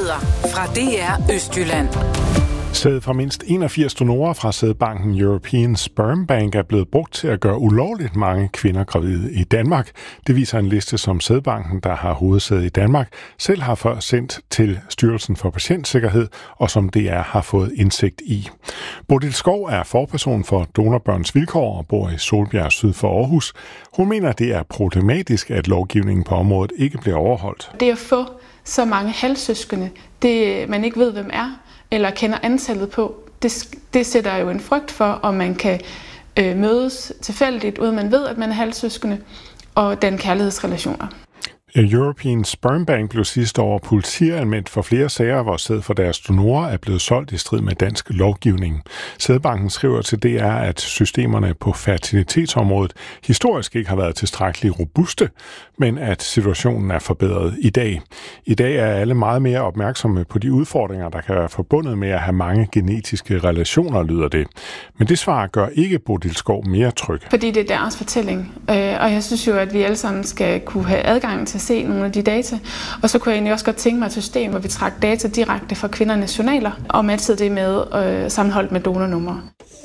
Nyheder fra DR Østjylland. Sæd fra mindst 81 donorer fra sædbanken European Sperm Bank er blevet brugt til at gøre ulovligt mange kvinder gravide i Danmark. Det viser en liste, som sædbanken, der har hovedsæde i Danmark, selv har sendt til Styrelsen for Patientsikkerhed, og som DR har fået indsigt i. Bodil Skov er forperson for Donorbørns Vilkår og bor i Solbjerg syd for Aarhus. Hun mener, det er problematisk, at lovgivningen på området ikke bliver overholdt. Det at få så mange halvsøskende, det man ikke ved, hvem er, eller kender antallet på, det sætter jo en frygt for, om man kan mødes tilfældigt, uden man ved, at man er halvsøskende, og danne kærlighedsrelationer. European Sperm Bank blev sidste år politianmeldt for flere sager, hvor sæd for deres donorer er blevet solgt i strid med dansk lovgivning. Sædbanken skriver til DR, at systemerne på fertilitetsområdet historisk ikke har været tilstrækkeligt robuste, men at situationen er forbedret i dag. I dag er alle meget mere opmærksomme på de udfordringer, der kan være forbundet med at have mange genetiske relationer, lyder det. Men det svar gør ikke Bodil Skov mere tryg. Fordi det er deres fortælling, og jeg synes jo, at vi alle sammen skal kunne have adgang til at se nogle af de data. Og så kunne jeg egentlig også godt tænke mig et system, hvor vi trækker data direkte fra kvindernes journaler, og matchede det med sammenholdt med donornumre.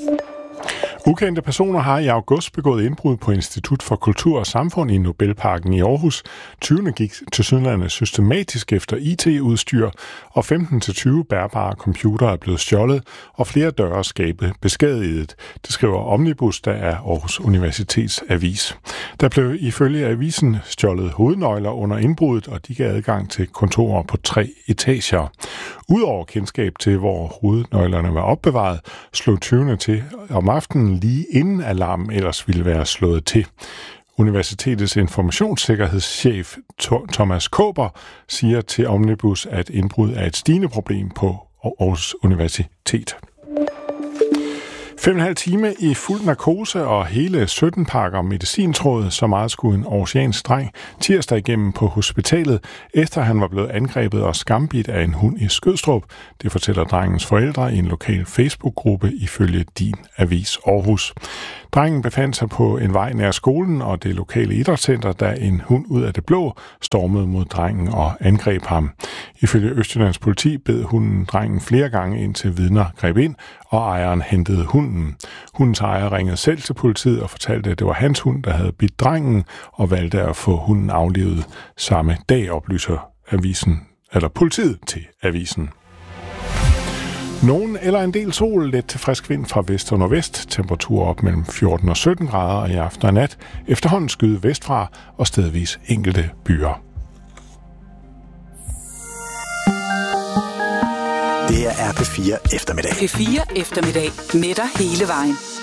Ukendte personer har i august begået indbrud på Institut for Kultur og Samfund i Nobelparken i Aarhus. 20 gik tilsyneladende systematisk efter IT-udstyr, og 15-20 bærbare computere er blevet stjålet, og flere døre og skabe beskadiget. Det skriver Omnibus, der er Aarhus Universitets avis. Der blev ifølge avisen stjålet hovednøgler under indbruddet, og de gav adgang til kontorer på 3 etager. Udover kendskab til, hvor hovednøglerne var opbevaret, slog tyvene til om aftenen lige inden alarmen ellers ville være slået til. Universitetets informationssikkerhedschef Thomas Kaaber siger til Omnibus, at indbrud er et stigende problem på Aarhus Universitet. 5,5 timer i fuld narkose og hele 17 pakker medicintråd, så meget skulle en aarhusiansk dreng tirsdag igennem på hospitalet, efter han var blevet angrebet og skambidt af en hund i Skødstrup. Det fortæller drengens forældre i en lokal Facebook-gruppe ifølge Din Avis Aarhus. Drengen befandt sig på en vej nær skolen og det lokale idrætscenter, da en hund ud af det blå stormede mod drengen og angreb ham. Ifølge Østjyllands politi bed hunden drengen flere gange, indtil vidner greb ind, og ejeren hentede hunden. Hundens ejer ringede selv til politiet og fortalte, at det var hans hund, der havde bidt drengen, og valgte at få hunden aflivet samme dag, oplyser politiet til avisen. Nogen eller en del sol, let til frisk vind fra vest og nordvest, temperatur op mellem 14 og 17 grader i aften og nat, efterhånden skyde vestfra og stedvis enkelte byer. Det er P4 eftermiddag. P4 eftermiddag med dig hele vejen.